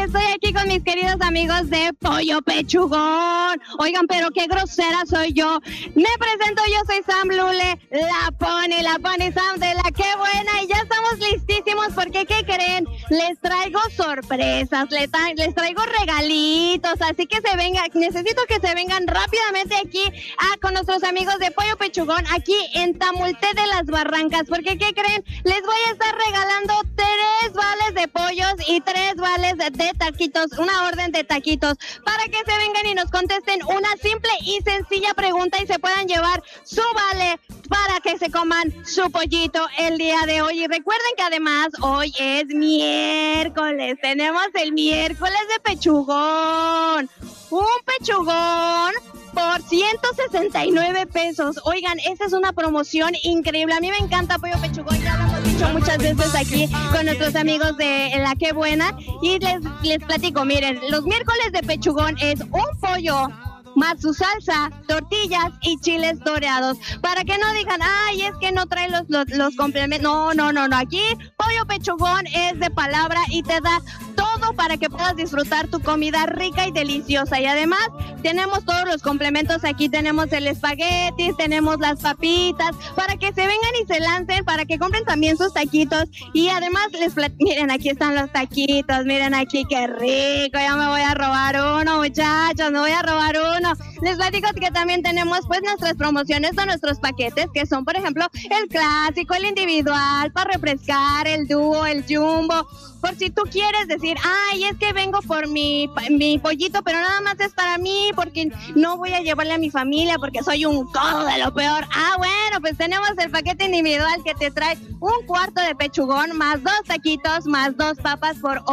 Estoy aquí con mis queridos amigos de Pollo Pechugón. Oigan, pero qué grosera soy yo. Me presento, yo soy Sam Lule, la Pony Sam de La Qué Buena. Y ya estamos listísimos porque, ¿qué creen? Les traigo sorpresas, les traigo regalitos. Así que necesito que se vengan rápidamente aquí con nuestros amigos de Pollo Pechugón, aquí en Tamulte de las Barrancas. Porque, ¿qué creen? Les voy a estar regalando 3 vales de pollos y 3 vales de taquitos, una orden de taquitos, para que se vengan y nos contesten una simple y sencilla pregunta y se puedan llevar su vale para que se coman su pollito el día de hoy. Y recuerden que además hoy es miércoles, tenemos el miércoles de pechugón, un pechugón por 169 pesos. Oigan, esta es una promoción increíble. A mí me encanta Pollo Pechugón, ya lo hemos dicho muchas veces aquí con nuestros amigos de La Qué Buena. Y les platico, miren, los miércoles de pechugón es un pollo más su salsa, tortillas y chiles toreados. Para que no digan, ay, es que no trae los complementos. No. Aquí Pollo Pechugón es de palabra y te da todo para que puedas disfrutar tu comida rica y deliciosa. Y además tenemos todos los complementos. Aquí tenemos el espagueti, tenemos las papitas, para que se vengan y se lancen, para que compren también sus taquitos. Y además miren, aquí están los taquitos, miren aquí qué rico. Ya me voy a robar uno, muchachos, me voy a robar uno. Les platico que también tenemos pues nuestras promociones o nuestros paquetes, que son por ejemplo el clásico, el individual, para refrescar, el dúo, el jumbo. Por si tú quieres decir, ay, es que vengo por mi pollito, pero nada más es para mí, porque no voy a llevarle a mi familia, porque soy un codo de lo peor. Ah, bueno, pues tenemos el paquete individual que te trae un cuarto de pechugón, más 2 taquitos, más 2 papas por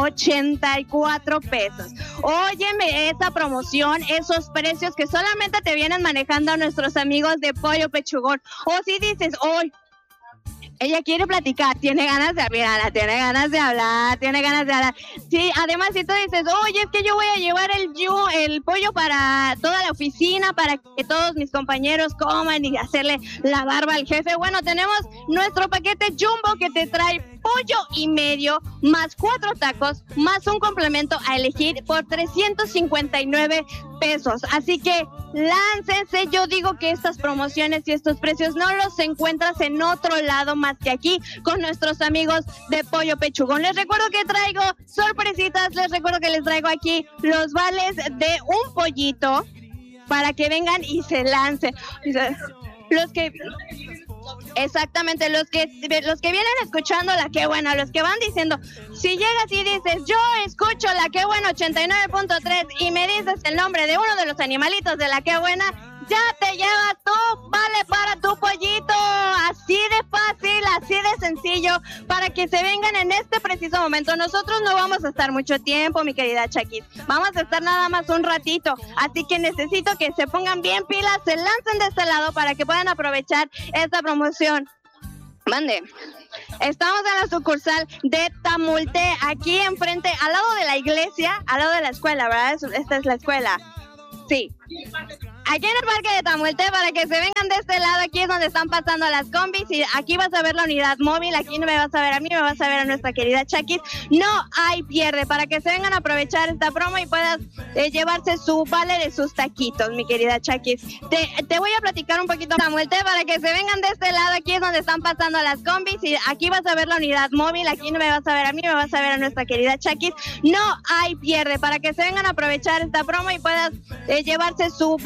84 pesos. Óyeme, esa promoción, esos precios que solamente te vienen manejando nuestros amigos de Pollo Pechugón. O si dices, hoy ella quiere platicar, tiene ganas de hablar. Sí, además si tú dices, oye, es que yo voy a llevar el pollo para toda la oficina, para que todos mis compañeros coman y hacerle la barba al jefe. Bueno, tenemos nuestro paquete jumbo que te trae pollo y medio, más 4 tacos, más un complemento a elegir por 359 pesos. Así que láncense. Yo digo que estas promociones y estos precios no los encuentras en otro lado más que aquí con nuestros amigos de Pollo Pechugón. Les recuerdo que traigo sorpresitas, les recuerdo que les traigo aquí los vales de un pollito para que vengan y se lancen. Exactamente, los que vienen escuchando La Qué Buena, los que van diciendo, si llegas y dices, yo escucho La Qué Buena 89.3 y me dices el nombre de uno de los animalitos de La Qué Buena, ya te llevas tu vale para tu pollito. Así de fácil, así de sencillo, para que se vengan en este preciso momento. Nosotros no vamos a estar mucho tiempo, mi querida Chaquis, vamos a estar nada más un ratito, así que necesito que se pongan bien pilas, se lancen de este lado para que puedan aprovechar esta promoción. Mande. Estamos en la sucursal de Tamulte, aquí enfrente, al lado de la iglesia, al lado de la escuela, ¿verdad? Esta es la escuela. Sí. Aquí en el parque de Tamulte, para que se vengan de este lado, aquí es donde están pasando las combis y aquí vas a ver la unidad móvil, aquí no me vas a ver a mí, me vas a ver a nuestra querida Chaquis. No hay pierde, para que se vengan a aprovechar esta promo y puedas llevarse su vale de sus taquitos, mi querida Chaquis. Te voy a platicar un poquito de Tamulte, para que se vengan de este lado, aquí es donde están pasando las combis y aquí vas a ver la unidad móvil, aquí no me vas a ver a mí, me vas a ver a nuestra querida Chaquis. No hay pierde, para que se vengan a aprovechar esta promo y puedas llevarse su